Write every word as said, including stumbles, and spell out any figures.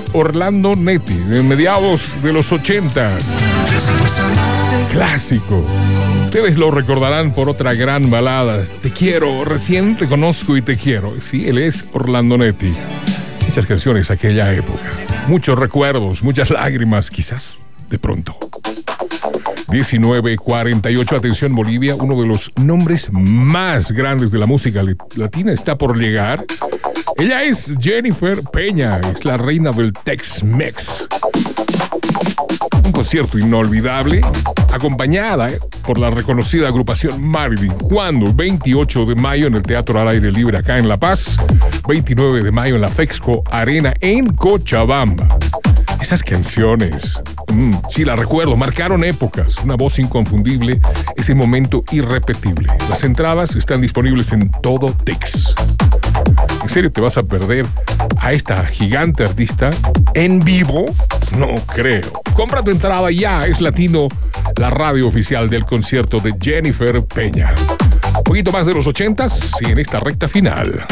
Orlando Netti, de mediados de los ochentas. Clásico. Ustedes lo recordarán por otra gran balada, Te quiero, recién te conozco y te quiero. Sí, él es Orlando Netti. Muchas canciones aquella época. Muchos recuerdos, muchas lágrimas, quizás, de pronto. diecinueve cuarenta y ocho, atención Bolivia, uno de los nombres más grandes de la música latina está por llegar. Ella es Jennifer Peña, es la reina del Tex-Mex. Un concierto inolvidable, acompañada eh, por la reconocida agrupación Marilyn. ¿Cuándo? veintiocho de mayo en el Teatro al Aire Libre acá en La Paz, veintinueve de mayo en la Fexco Arena en Cochabamba. Esas canciones, mmm, sí la recuerdo, marcaron épocas, una voz inconfundible, ese momento irrepetible. Las entradas están disponibles en todo Tex. ¿En serio te vas a perder a esta gigante artista en vivo? No creo. Compra tu entrada ya, es Latino, la radio oficial del concierto de Jennifer Peña. Un poquito más de los ochentas y en esta recta final.